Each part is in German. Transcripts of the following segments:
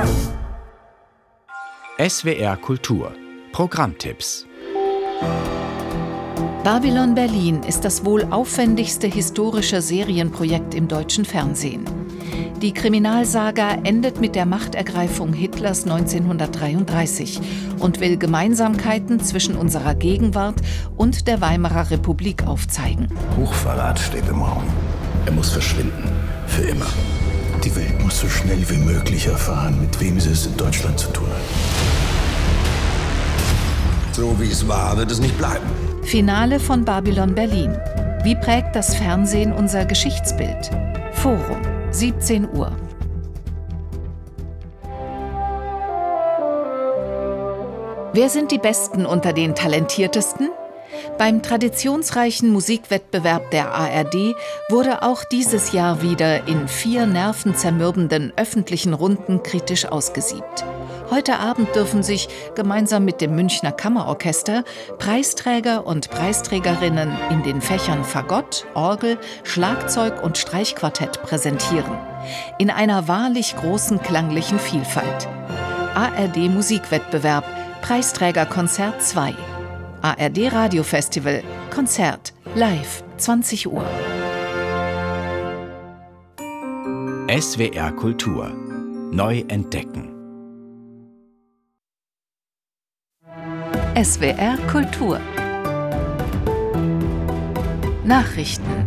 SWR Kultur Programmtipps. Babylon Berlin ist das wohl aufwendigste historische Serienprojekt im deutschen Fernsehen. Die Kriminalsaga endet mit der Machtergreifung Hitlers 1933 und will Gemeinsamkeiten zwischen unserer Gegenwart und der Weimarer Republik aufzeigen. Hochverrat steht im Raum. Er muss verschwinden. Für immer. Die Welt muss so schnell wie möglich erfahren, mit wem sie es in Deutschland zu tun hat. So wie es war, wird es nicht bleiben. Finale von Babylon Berlin. Wie prägt das Fernsehen unser Geschichtsbild? Forum, 17 Uhr. Wer sind die Besten unter den Talentiertesten? Beim traditionsreichen Musikwettbewerb der ARD wurde auch dieses Jahr wieder in 4 nervenzermürbenden öffentlichen Runden kritisch ausgesiebt. Heute Abend dürfen sich gemeinsam mit dem Münchner Kammerorchester Preisträger und Preisträgerinnen in den Fächern Fagott, Orgel, Schlagzeug und Streichquartett präsentieren. In einer wahrlich großen klanglichen Vielfalt. ARD Musikwettbewerb, Preisträgerkonzert 2. ARD Radiofestival, Konzert, live, 20 Uhr. SWR Kultur neu entdecken. SWR Kultur Nachrichten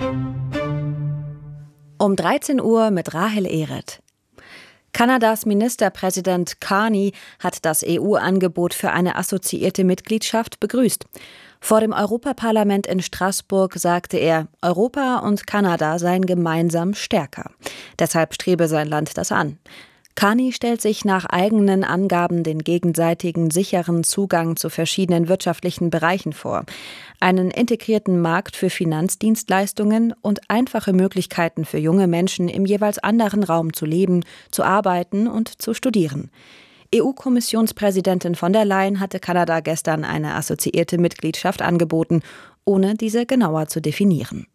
Um 13 Uhr mit Rahel Ehret. Kanadas Ministerpräsident Carney hat das EU-Angebot für eine assoziierte Mitgliedschaft begrüßt. Vor dem Europaparlament in Straßburg sagte er, Europa und Kanada seien gemeinsam stärker. Deshalb strebe sein Land das an. Carney stellt sich nach eigenen Angaben den gegenseitigen sicheren Zugang zu verschiedenen wirtschaftlichen Bereichen vor, einen integrierten Markt für Finanzdienstleistungen und einfache Möglichkeiten für junge Menschen im jeweils anderen Raum zu leben, zu arbeiten und zu studieren. EU-Kommissionspräsidentin von der Leyen hatte Kanada gestern eine assoziierte Mitgliedschaft angeboten, ohne diese genauer zu definieren.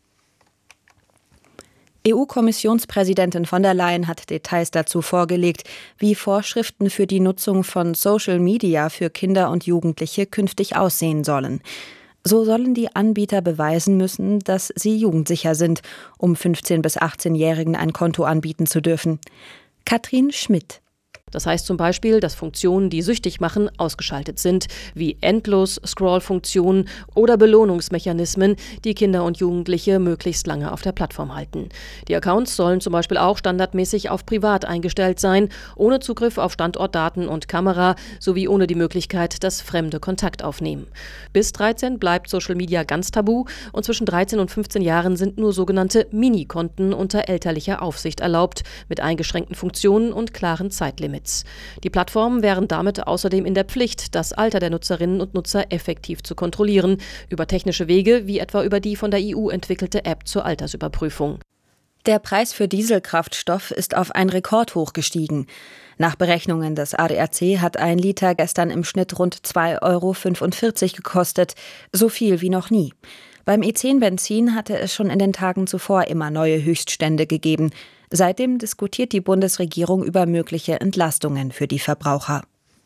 EU-Kommissionspräsidentin von der Leyen hat Details dazu vorgelegt, wie Vorschriften für die Nutzung von Social Media für Kinder und Jugendliche künftig aussehen sollen. So sollen die Anbieter beweisen müssen, dass sie jugendsicher sind, um 15- bis 18-Jährigen ein Konto anbieten zu dürfen. Katrin Schmidt. Das heißt zum Beispiel, dass Funktionen, die süchtig machen, ausgeschaltet sind, wie Endlos-Scroll-Funktionen oder Belohnungsmechanismen, die Kinder und Jugendliche möglichst lange auf der Plattform halten. Die Accounts sollen zum Beispiel auch standardmäßig auf privat eingestellt sein, ohne Zugriff auf Standortdaten und Kamera, sowie ohne die Möglichkeit, dass Fremde Kontakt aufnehmen. Bis 13 bleibt Social Media ganz tabu und zwischen 13 und 15 Jahren sind nur sogenannte Mini-Konten unter elterlicher Aufsicht erlaubt, mit eingeschränkten Funktionen und klaren Zeitlimits. Die Plattformen wären damit außerdem in der Pflicht, das Alter der Nutzerinnen und Nutzer effektiv zu kontrollieren, über technische Wege, wie etwa über die von der EU entwickelte App zur Altersüberprüfung. Der Preis für Dieselkraftstoff ist auf ein Rekordhoch gestiegen. Nach Berechnungen des ADAC hat ein Liter gestern im Schnitt rund 2,45 € gekostet, so viel wie noch nie. Beim E10-Benzin hatte es schon in den Tagen zuvor immer neue Höchststände gegeben. Seitdem diskutiert die Bundesregierung über mögliche Entlastungen für die Verbraucher.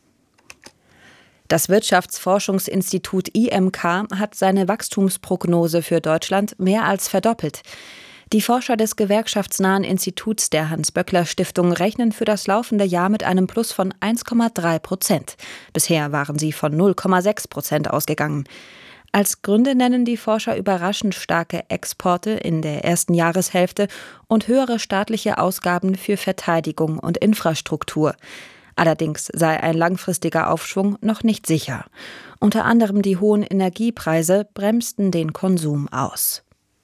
Das Wirtschaftsforschungsinstitut IMK hat seine Wachstumsprognose für Deutschland mehr als verdoppelt. Die Forscher des gewerkschaftsnahen Instituts der Hans-Böckler-Stiftung rechnen für das laufende Jahr mit einem Plus von 1,3%. Bisher waren sie von 0,6% ausgegangen. Als Gründe nennen die Forscher überraschend starke Exporte in der ersten Jahreshälfte und höhere staatliche Ausgaben für Verteidigung und Infrastruktur. Allerdings sei ein langfristiger Aufschwung noch nicht sicher. Unter anderem die hohen Energiepreise bremsten den Konsum aus.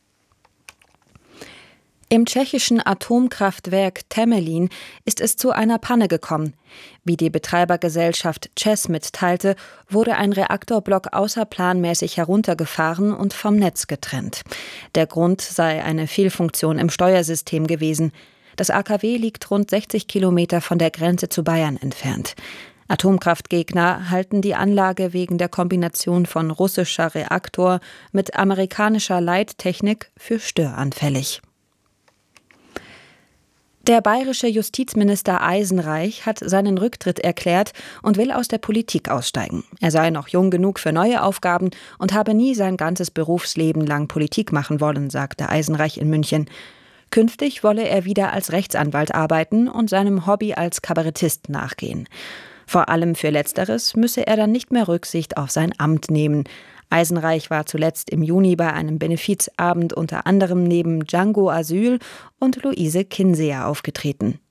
Im tschechischen Atomkraftwerk Temelín ist es zu einer Panne gekommen. Wie die Betreibergesellschaft ČEZ mitteilte, wurde ein Reaktorblock außerplanmäßig heruntergefahren und vom Netz getrennt. Der Grund sei eine Fehlfunktion im Steuersystem gewesen. Das AKW liegt rund 60 Kilometer von der Grenze zu Bayern entfernt. Atomkraftgegner halten die Anlage wegen der Kombination von russischer Reaktor mit amerikanischer Leittechnik für störanfällig. Der bayerische Justizminister Eisenreich hat seinen Rücktritt erklärt und will aus der Politik aussteigen. Er sei noch jung genug für neue Aufgaben und habe nie sein ganzes Berufsleben lang Politik machen wollen, sagte Eisenreich in München. Künftig wolle er wieder als Rechtsanwalt arbeiten und seinem Hobby als Kabarettist nachgehen. Vor allem für Letzteres müsse er dann nicht mehr Rücksicht auf sein Amt nehmen. Eisenreich war zuletzt im Juni bei einem Benefizabend unter anderem neben Django Asyl und Luise Kinseher aufgetreten.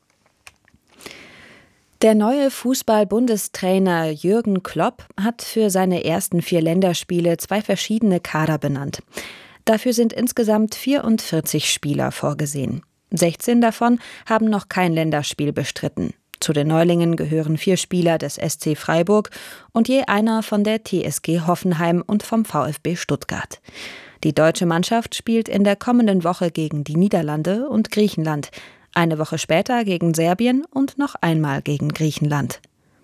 Der neue Fußball-Bundestrainer Jürgen Klopp hat für seine ersten 4 Länderspiele 2 verschiedene Kader benannt. Dafür sind insgesamt 44 Spieler vorgesehen. 16 davon haben noch kein Länderspiel bestritten. Zu den Neulingen gehören 4 Spieler des SC Freiburg und je einer von der TSG Hoffenheim und vom VfB Stuttgart. Die deutsche Mannschaft spielt in der kommenden Woche gegen die Niederlande und Griechenland, eine Woche später gegen Serbien und noch einmal gegen Griechenland.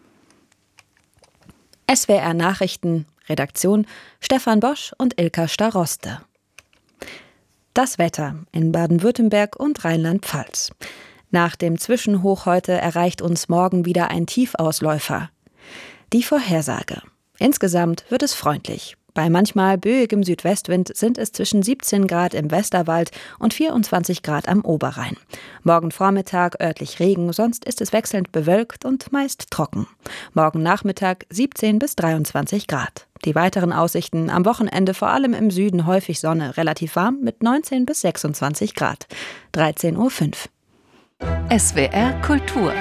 SWR Nachrichten, Redaktion Stefan Bosch und Ilka Staroste. Das Wetter in Baden-Württemberg und Rheinland-Pfalz. Nach dem Zwischenhoch heute erreicht uns morgen wieder ein Tiefausläufer. Die Vorhersage. Insgesamt wird es freundlich. Bei manchmal böigem Südwestwind sind es zwischen 17 Grad im Westerwald und 24 Grad am Oberrhein. Morgen Vormittag örtlich Regen, sonst ist es wechselnd bewölkt und meist trocken. Morgen Nachmittag 17 bis 23 Grad. Die weiteren Aussichten am Wochenende vor allem im Süden häufig Sonne, relativ warm mit 19 bis 26 Grad. 13:05 Uhr. SWR Kultur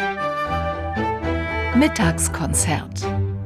Mittagskonzert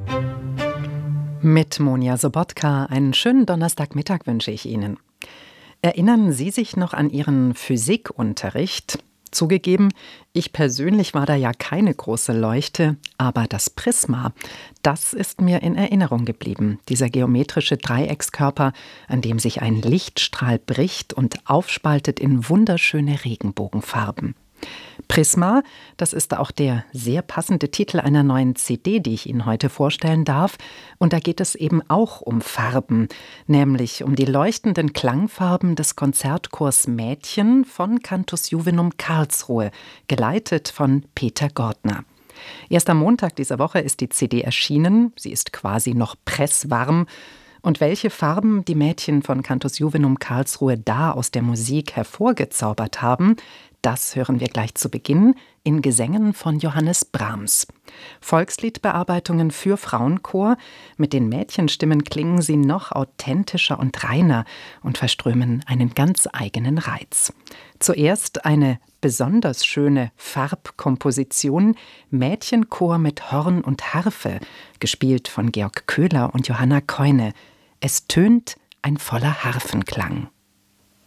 mit Monja Sobotka einen schönen Donnerstagmittag wünsche ich Ihnen. Erinnern Sie sich noch an Ihren Physikunterricht? Zugegeben, ich persönlich war da ja keine große Leuchte, aber das Prisma, das ist mir in Erinnerung geblieben. Dieser geometrische Dreieckskörper, an dem sich ein Lichtstrahl bricht und aufspaltet in wunderschöne Regenbogenfarben. Prisma, das ist auch der sehr passende Titel einer neuen CD, die ich Ihnen heute vorstellen darf. Und da geht es eben auch um Farben, nämlich um die leuchtenden Klangfarben des Konzertchors Mädchen von Cantus Juvenum Karlsruhe, geleitet von Peter Gordner. Erst am Montag dieser Woche ist die CD erschienen. Sie ist quasi noch presswarm. Und welche Farben die Mädchen von Cantus Juvenum Karlsruhe da aus der Musik hervorgezaubert haben, das hören wir gleich zu Beginn in Gesängen von Johannes Brahms. Volksliedbearbeitungen für Frauenchor. Mit den Mädchenstimmen klingen sie noch authentischer und reiner und verströmen einen ganz eigenen Reiz. Zuerst eine besonders schöne Farbkomposition, Mädchenchor mit Horn und Harfe, gespielt von Georg Köhler und Johanna Keune. Es tönt ein voller Harfenklang.